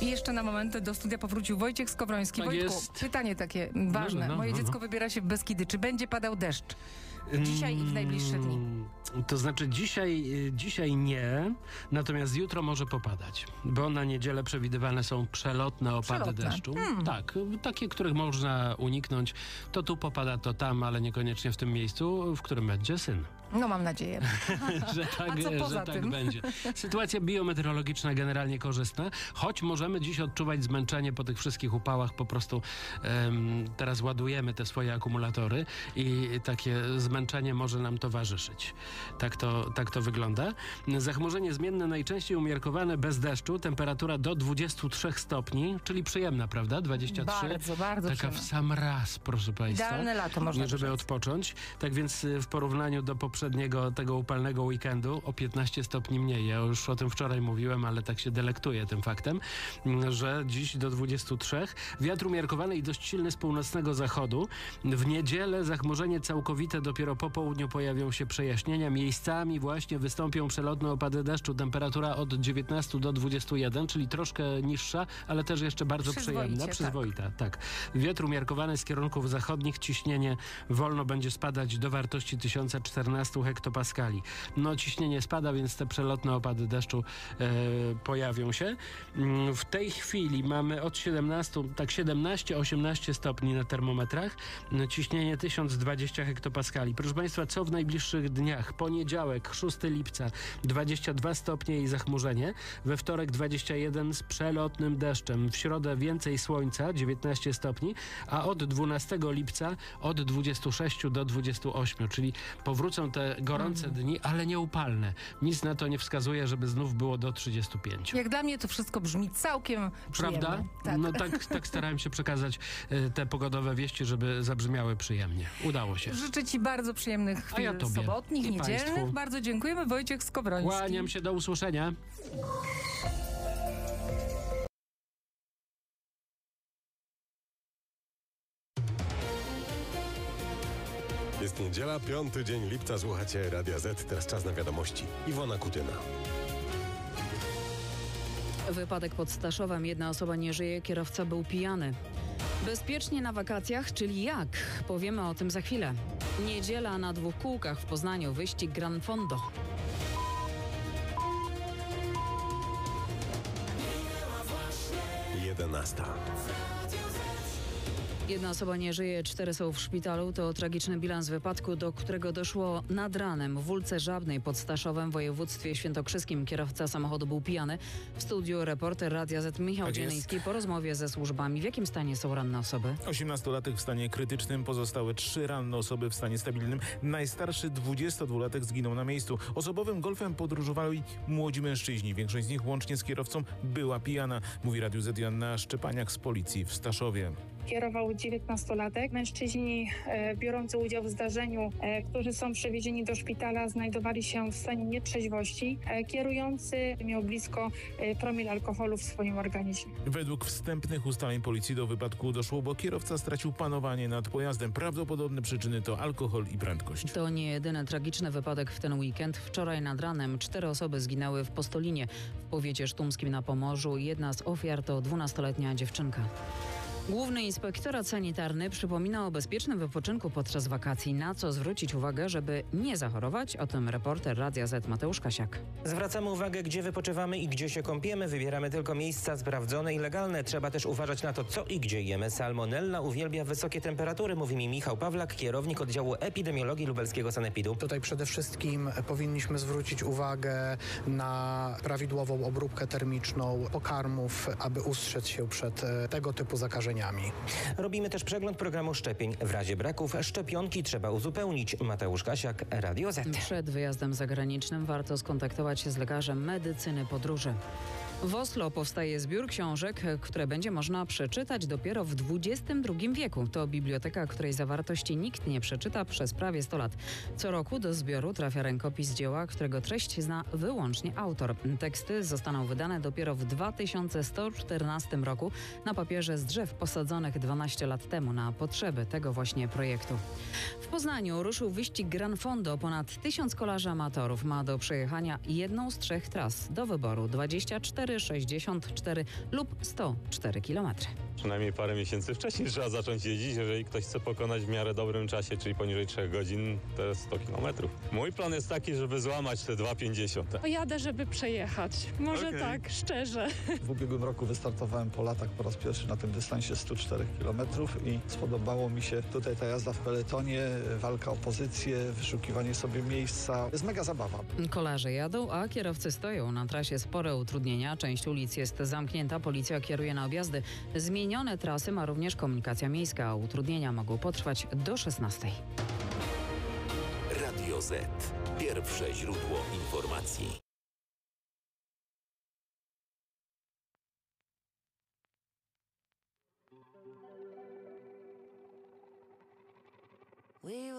I jeszcze na moment do studia powrócił Wojciech Skowroński. Tak Wojtku, jest. pytanie takie ważne. Moje dziecko wybiera się w Beskidy. Czy będzie padał deszcz? Dzisiaj i w najbliższe dni. To znaczy dzisiaj nie, natomiast jutro może popadać, bo na niedzielę przewidywane są przelotne opady deszczu. Tak, takie, których można uniknąć. To tu popada, to tam, ale niekoniecznie w tym miejscu, w którym będzie syn. No mam nadzieję. że tak, A co poza że tak tym? będzie. Sytuacja biometeorologiczna generalnie korzystna, choć możemy dziś odczuwać zmęczenie po tych wszystkich upałach. Po prostu teraz ładujemy te swoje akumulatory i takie zmęczenie może nam towarzyszyć. Tak to wygląda. Zachmurzenie zmienne, najczęściej umiarkowane, bez deszczu. Temperatura do 23 stopni, czyli przyjemna, prawda? 23. Bardzo Taka przyjemna. w sam raz, proszę Państwa. Idealne lato można żeby rzec. odpocząć. Tak więc w porównaniu do poprzedniego, tego upalnego weekendu, o 15 stopni mniej. Ja już o tym wczoraj mówiłem, ale tak się delektuję tym faktem, że dziś do 23. Wiatr umiarkowany i dość silny z północnego zachodu. W niedzielę zachmurzenie całkowite, dopiero po południu pojawią się przejaśnienia. Miejscami właśnie wystąpią przelotne opady deszczu. Temperatura od 19 do 21, czyli troszkę niższa, ale też jeszcze bardzo przyjemna. Przyzwoita, tak. Wiatr umiarkowany z kierunków zachodnich. Ciśnienie wolno będzie spadać do wartości 1014 hektopaskali. No ciśnienie spada, więc te przelotne opady deszczu pojawią się. W tej chwili mamy od 17-18 stopni na termometrach. Ciśnienie 1020 hektopaskali. Proszę Państwa, co w najbliższych dniach? Poniedziałek, 6 lipca, 22 stopnie i zachmurzenie. We wtorek 21 z przelotnym deszczem. W środę więcej słońca, 19 stopni, a od 12 lipca od 26 do 28, czyli powrócą te gorące dni, ale nieupalne. Nic na to nie wskazuje, żeby znów było do 35. Jak dla mnie to wszystko brzmi całkiem przyjemnie. Prawda? Tak. No tak starałem się przekazać te pogodowe wieści, żeby zabrzmiały przyjemnie. Udało się. Życzę Ci bardzo przyjemnych chwil sobotnich, i niedzielnych. Państwu. Bardzo dziękujemy. Wojciech Skowroński. Kłaniam się, do usłyszenia. Jest niedziela, 5 dzień lipca, słuchacie Radia Z, teraz czas na wiadomości. Iwona Kutyna. Wypadek pod Staszowem. Jedna osoba nie żyje, kierowca był pijany. Bezpiecznie na wakacjach, czyli jak? Powiemy o tym za chwilę. Niedziela na 2 kółkach w Poznaniu. Wyścig Gran Fondo. Jedenasta. Jedna osoba nie żyje, 4 są w szpitalu. To tragiczny bilans wypadku, do którego doszło nad ranem w Wólce Żabnej pod Staszowem w województwie świętokrzyskim. Kierowca samochodu był pijany. W studiu reporter Radia Z Michał Dzieliński po rozmowie ze służbami. W jakim stanie są ranne osoby? 18-latek w stanie krytycznym, pozostałe 3 ranne osoby w stanie stabilnym. Najstarszy 22-latek zginął na miejscu. Osobowym golfem podróżowali młodzi mężczyźni. Większość z nich łącznie z kierowcą była pijana, mówi Radiu Z Joanna Szczepaniak z policji w Staszowie. Kierował 19-latek. Mężczyźni biorący udział w zdarzeniu, którzy są przewiezieni do szpitala, znajdowali się w stanie nietrzeźwości. Kierujący miał blisko promil alkoholu w swoim organizmie. Według wstępnych ustaleń policji do wypadku doszło, bo kierowca stracił panowanie nad pojazdem. Prawdopodobne przyczyny to alkohol i prędkość. To nie jedyny tragiczny wypadek w ten weekend. Wczoraj nad ranem 4 osoby zginęły w Postolinie w powiecie sztumskim na Pomorzu. Jedna z ofiar to 12-letnia dziewczynka. Główny Inspektorat Sanitarny przypomina o bezpiecznym wypoczynku podczas wakacji. Na co zwrócić uwagę, żeby nie zachorować? O tym reporter Radia Z Mateusz Kasiak. Zwracamy uwagę, gdzie wypoczywamy i gdzie się kąpiemy. Wybieramy tylko miejsca sprawdzone i legalne. Trzeba też uważać na to, co i gdzie jemy. Salmonella uwielbia wysokie temperatury, mówi mi Michał Pawlak, kierownik oddziału epidemiologii lubelskiego sanepidu. Tutaj przede wszystkim powinniśmy zwrócić uwagę na prawidłową obróbkę termiczną pokarmów, aby ustrzec się przed tego typu zakażeniami. Robimy też przegląd programu szczepień. W razie braków szczepionki trzeba uzupełnić. Mateusz Kasiak, Radio Z. Przed wyjazdem zagranicznym warto skontaktować się z lekarzem medycyny podróży. W Oslo powstaje zbiór książek, które będzie można przeczytać dopiero w XXI wieku. To biblioteka, której zawartości nikt nie przeczyta przez prawie 100 lat. Co roku do zbioru trafia rękopis dzieła, którego treść zna wyłącznie autor. Teksty zostaną wydane dopiero w 2114 roku na papierze z drzew posadzonych 12 lat temu na potrzeby tego właśnie projektu. W Poznaniu ruszył wyścig Gran Fondo. Ponad 1000 kolarzy amatorów ma do przejechania jedną z 3 tras. Do wyboru 24 63, 64 lub 104 km. Przynajmniej parę miesięcy wcześniej trzeba zacząć jeździć, jeżeli ktoś chce pokonać w miarę dobrym czasie, czyli poniżej 3 godzin, to jest 100 km. Mój plan jest taki, żeby złamać te 2,50. Pojadę, żeby przejechać. Może tak, szczerze. W ubiegłym roku wystartowałem po latach po raz pierwszy na tym dystansie 104 km i spodobało mi się tutaj ta jazda w peletonie, walka o pozycję, wyszukiwanie sobie miejsca. Jest mega zabawa. Kolarze jadą, a kierowcy stoją. Na trasie spore utrudnienia. Część ulic jest zamknięta, policja kieruje na objazdy. Zmienione trasy ma również komunikacja miejska. Utrudnienia mogą potrwać do 16. Radio Z. Pierwsze źródło informacji.